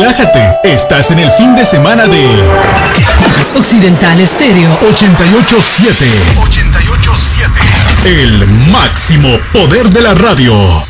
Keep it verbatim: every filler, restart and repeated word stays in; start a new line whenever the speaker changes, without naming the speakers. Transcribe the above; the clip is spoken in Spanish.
relájate. Estás en el fin de semana de
Occidental Estéreo
ochenta y ocho siete. ochenta y ocho siete. El máximo poder de la radio.